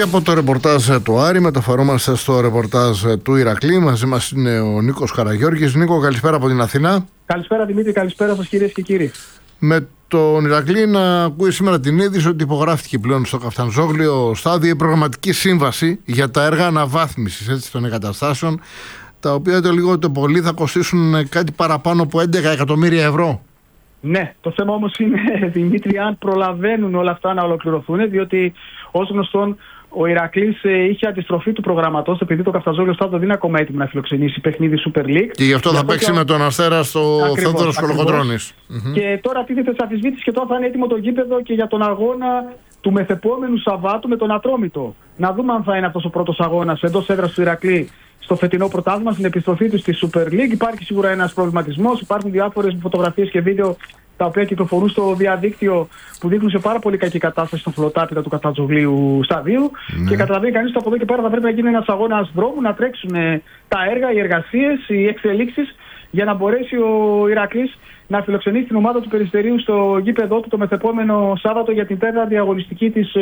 από το ρεπορτάζ του Άρη μεταφερόμαστε στο ρεπορτάζ του Ηρακλή. Μαζί μας είναι ο Νίκος Καραγιώργης. Νίκο, καλησπέρα από την Αθηνά. Καλησπέρα Δημήτρη, καλησπέρα σας κυρίες και κύριοι. Με τον Ηρακλή να ακούει σήμερα την είδηση ότι υπογράφηκε πλέον στο Καφτανζόγλιο στάδιο η προγραμματική σύμβαση για τα έργα αναβάθμισης των εγκαταστάσεων, τα οποία το λίγο το πολύ θα κοστίσουν κάτι παραπάνω από 11 εκατομμύρια ευρώ. Ναι, το θέμα όμως είναι, Δημήτρη, αν προλαβαίνουν όλα αυτά να ολοκληρωθούν, διότι ως γνωστόν ο Ηρακλής είχε αντιστροφή του προγραμματός, επειδή το Καφτανζόγλιο στάδιο δεν είναι ακόμα έτοιμο να φιλοξενήσει παιχνίδι Super League. Και γι' αυτό θα παίξει με τον Αστέρα στο Θεόδωρος Κολοκοτρώνης. Και τώρα τίθεται σε αμφισβήτηση και τώρα θα είναι έτοιμο το γήπεδο και για τον αγώνα του μεθεπόμενου Σαββάτου με τον Ατρόμητο. Να δούμε αν θα είναι αυτός ο πρώτος αγώνας εντός έδρας του Ηρακλή στο φετινό πρωτάθλημα, στην επιστροφή του στη Super League. Υπάρχει σίγουρα ένας προβληματισμός, υπάρχουν διάφορες φωτογραφίες και βίντεο τα οποία κυκλοφορούν στο διαδίκτυο που δείχνουν σε πάρα πολύ κακή κατάσταση στον φλωτάπητα του Καφτανζογλίου σταδίου. Και καταλαβαίνει κανείς ότι από εδώ και πέρα θα πρέπει να γίνει ένας αγώνας δρόμου, να τρέξουν τα έργα, οι εργασίες, οι εξελίξεις, για να μπορέσει ο Ηρακλής να φιλοξενήσει την ομάδα του Περιστερίου στο γήπεδό του το μεθεπόμενο Σάββατο για την τέταρτη αγωνιστική της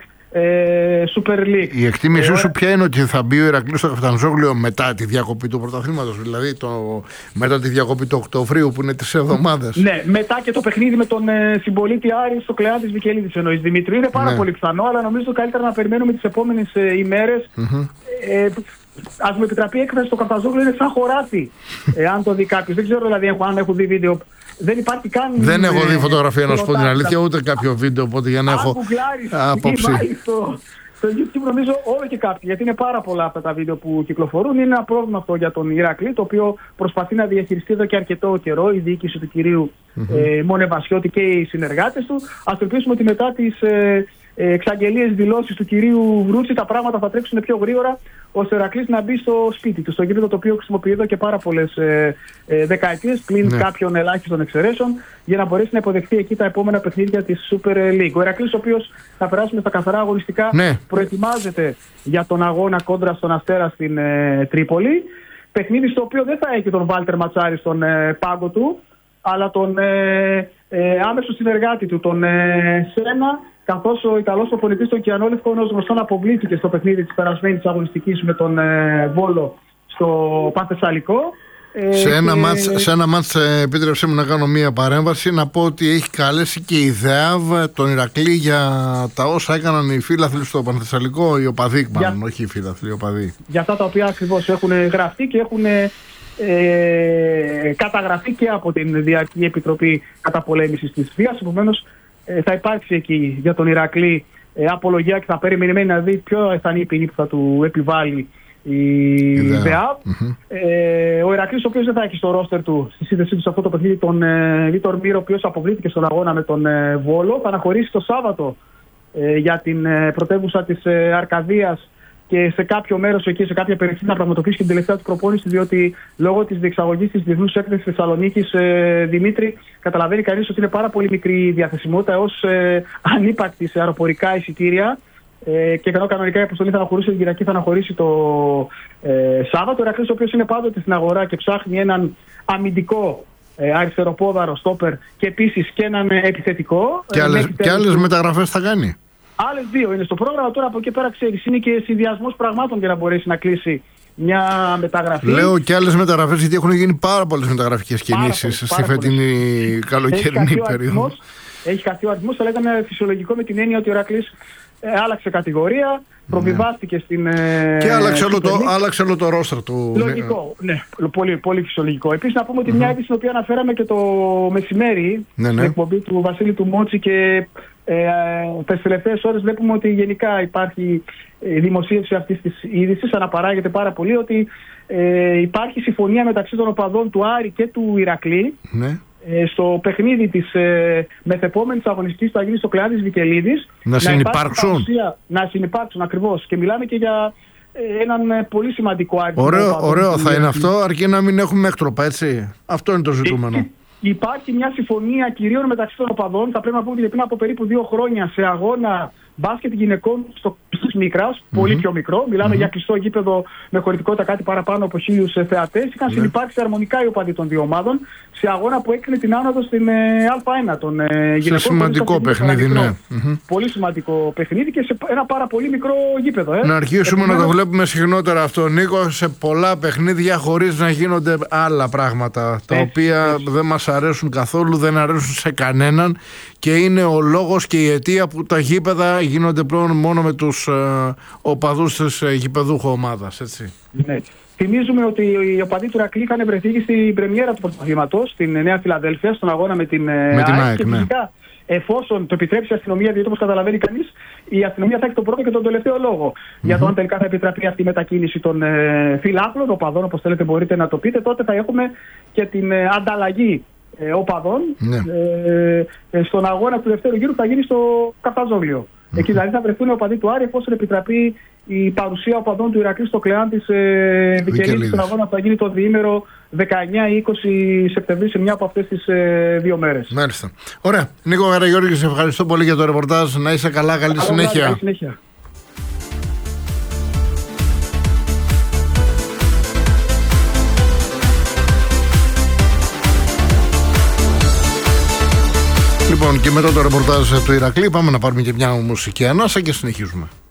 Super League. Η εκτίμησή σου ποια είναι ότι θα μπει ο Ηρακλής στο Καφτανζόγλιο μετά τη διακοπή του πρωταθλήματος, δηλαδή μετά τη διακοπή του Οκτωβρίου που είναι τις εβδομάδες? Ναι, μετά και το παιχνίδι με τον συμπολίτη Άρη στο Κλεάνθης Βικελίδης εννοείς, Δημήτρη. Είναι πάρα πολύ πιθανό, αλλά νομίζω καλύτερα να περιμένουμε τις επόμενες ημέρες. Ας μου επιτραπεί, η έκφραση στο Καφτανζόγλιο είναι σαν χωράφι, αν το δει κάποιος. Δεν ξέρω δηλαδή αν έχουν δει βίντεο. Δεν υπάρχει καν. Δεν έχω δει φωτογραφία, να σου πω την αλήθεια, ούτε κάποιο βίντεο, οπότε για να έχω άποψη. Στο YouTube νομίζω όλο και κάποιοι, γιατί είναι πάρα πολλά αυτά τα βίντεο που κυκλοφορούν. Είναι ένα πρόβλημα αυτό για τον Ηρακλή, το οποίο προσπαθεί να διαχειριστεί εδώ και αρκετό καιρό η διοίκηση του κυρίου Μονεβασιώτη και οι συνεργάτες του. Ας ελπίσουμε ότι μετά τις εξαγγελίες, δηλώσεις του κυρίου Βρούτση, τα πράγματα θα τρέξουν πιο γρήγορα, ώστε ο Ηρακλής να μπει στο σπίτι του, στο γήπεδο το οποίο χρησιμοποιεί εδώ και πάρα πολλές δεκαετίες, πλην κάποιων ελάχιστων εξαιρέσεων, για να μπορέσει να υποδεχθεί εκεί τα επόμενα παιχνίδια της Super League. Ο Ηρακλής, ο οποίος, θα περάσουμε στα καθαρά αγωνιστικά, προετοιμάζεται για τον αγώνα κόντρα στον Αστέρα στην Τρίπολη. Παιχνίδι στο οποίο δεν θα έχει τον Βάλτερ Ματσάρη στον πάγκο του, αλλά τον άμεσο συνεργάτη του, τον Σένα, καθώς ο Ιταλός προπονητής του Κιανόλευκο, ως γνωστόν, αποβλήθηκε στο παιχνίδι της περασμένης αγωνιστικής με τον Βόλο στο Πανθεσσαλικό. Σε ένα μάτς, επίτρεψέ μου να κάνω μία παρέμβαση, να πω ότι έχει καλέσει και η ΔΕΑΒ τον Ηρακλή για τα όσα έκαναν οι φίλαθλοι στο Πανθεσσαλικό, οι οπαδοί, μάλλον, όχι οι φίλαθλοι, οι οπαδοί. Για αυτά τα οποία ακριβώς έχουν γραφτεί και έχουν καταγραφεί και από την Διαρκή Επιτροπή Καταπολέμησης της Βίας. Επομένως, θα υπάρξει εκεί για τον Ηρακλή απολογία και θα περιμένει να δει ποιο θα είναι η ποινή που θα του επιβάλλει η ΔΕΑΒ. Ο Ηρακλής, ο οποίος δεν θα έχει στο ρόστερ του, στη σύνδεσή του σε αυτό το παιχνίδι, τον Βίτορ Μύρο, ο οποίος αποβλήθηκε στον αγώνα με τον Βόλο, θα αναχωρήσει το Σάββατο για την πρωτεύουσα της Αρκαδίας και σε κάποιο μέρος εκεί, σε κάποια περιοχή, να πραγματοποιήσει την τελευταία του προπόνηση, διότι λόγω της διεξαγωγής της Διεθνούς Έκθεσης Θεσσαλονίκης, Δημήτρη, καταλαβαίνει κανείς ότι είναι πάρα πολύ μικρή η διαθεσιμότητα ως ανύπαρκτη σε αεροπορικά εισιτήρια. Και ενώ κανονικά η αποστολή θα αναχωρήσει την Κυριακή, θα αναχωρήσει το Σάββατο. Ο Ηρακλής, ο οποίος είναι πάντοτε στην αγορά και ψάχνει έναν αμυντικό αριστεροπόδαρο στόπερ και επίσης και έναν επιθετικό. Και άλλες μεταγραφές θα κάνει. Άλλες δύο είναι στο πρόγραμμα. Τώρα από εκεί πέρα, ξέρεις, είναι και συνδυασμός πραγμάτων για να μπορέσει να κλείσει μια μεταγραφή. Λέω και άλλες μεταγραφές, γιατί έχουν γίνει πάρα πολλές μεταγραφικές κινήσεις στη φετινή καλοκαιρινή περίοδο. Έχει χαθεί ο αριθμός, αλλά ήταν φυσιολογικό με την έννοια ότι ο Ηρακλής άλλαξε κατηγορία, προβιβάστηκε στην. Και άλλαξε όλο το ρόστερ του. Λογικό, ναι, πολύ, πολύ φυσιολογικό. Επίσης, να πούμε ότι μια είδηση την οποία αναφέραμε και το μεσημέρι, στην εκπομπή του Βασίλη του Μότση, και τις τελευταίες ώρες βλέπουμε ότι γενικά υπάρχει δημοσίευση αυτής της είδησης. Αναπαράγεται πάρα πολύ ότι υπάρχει συμφωνία μεταξύ των οπαδών του Άρη και του Ηρακλή. Στο παιχνίδι της μεθεπόμενης αγωνιστικής που θα γίνει στο Κλεάνθης Βικελίδης να συνυπάρξουν. Να συνυπάρξουν ακριβώς. Και μιλάμε και για έναν πολύ σημαντικό αριθμό. Ωραίο θα είναι αυτό, αρκεί να μην έχουμε έκτροπα, έτσι. Αυτό είναι το ζητούμενο. Υπάρχει μια συμφωνία κυρίων μεταξύ των οπαδών. Θα πρέπει να πούμε ότι πριν από περίπου 2 χρόνια, σε αγώνα μπάσκετ γυναικών στο Μίκρας, πολύ πιο μικρό. Μιλάμε για κλειστό γήπεδο με χωρητικότητα κάτι παραπάνω από 1.000 θεατές. Είχαν συνυπάρξει αρμονικά οι οπαδοί των δύο ομάδων σε αγώνα που έκρινε την άνοδο στην Α1 των γυναικών. Σε σημαντικό παιχνίδι, ναι. Πολύ σημαντικό παιχνίδι και σε ένα πάρα πολύ μικρό γήπεδο. Να αρχίσουμε να το βλέπουμε συχνότερα αυτό, Νίκο, σε πολλά παιχνίδια χωρίς να γίνονται άλλα πράγματα τα οποία δεν μας αρέσουν καθόλου, δεν αρέσουν σε κανέναν και είναι ο λόγος και η αιτία που τα γήπεδα γίνονται πλέον μόνο με τους οπαδούς της γηπεδούχου ομάδας, έτσι. Ναι. Θυμίζουμε ότι οι οπαδοί του Ηρακλή είχαν βρεθεί στην πρεμιέρα του πρωταθλήματος στην Νέα Φιλαδέλφια, στον αγώνα με την ΑΕΚ. Και φυσικά, εφόσον το επιτρέψει η αστυνομία, διότι όπως καταλαβαίνει κανείς, η αστυνομία θα έχει τον πρώτο και τον τελευταίο λόγο για το αν τελικά θα επιτραπεί αυτή η μετακίνηση των φιλάθλων, οπαδών, όπως θέλετε μπορείτε να το πείτε. Τότε θα έχουμε και την ανταλλαγή οπαδών στον αγώνα του δεύτερου γύρου που θα γίνει στο Καφταζόγλιο. Εκεί δηλαδή θα βρεθούν οι οπαδοί του Άρη εφόσον επιτραπεί η παρουσία οπαδών του Ηρακλή στο Κλεάν της Βικελίδης στον αγώνα που θα γίνει το διήμερο 19 ή 20 Σεπτεμβρίου σε μια από αυτές τις 2 μέρες. Μάλιστα. Ωραία. Νίκο Καραγιώργη, σε ευχαριστώ πολύ για το ρεπορτάζ. Να είσαι καλά, καλή συνέχεια. Καλή συνέχεια. Λοιπόν, και μετά το ρεπορτάζ του Ηρακλή πάμε να πάρουμε και μια μουσική ανάσα και συνεχίζουμε.